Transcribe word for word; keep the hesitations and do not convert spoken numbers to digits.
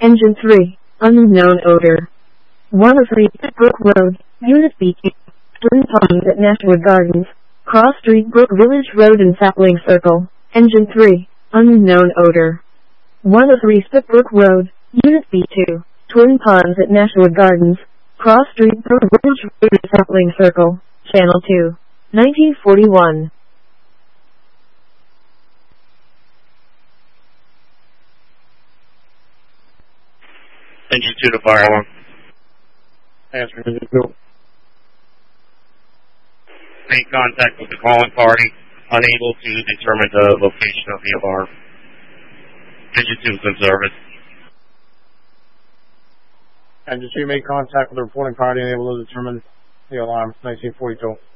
Engine three, unknown odor. one oh three Brook Road, Unit B two, Twin Ponds at Nashwood Gardens, Cross Street, Brook Village Road and Sapling Circle. Engine three, unknown odor. one oh three Spitbrook Road, Unit B two, Twin Ponds at Nashwood Gardens, Cross Street, Brook Village Road and Sapling Circle. Channel two, nineteen forty-one. Engine two to fire alarm. Answer engine two. Made contact with the calling party, unable to determine the location of the alarm. Engine two is in service. Engine two made contact with the reporting party, unable to determine the alarm. nineteen forty-two.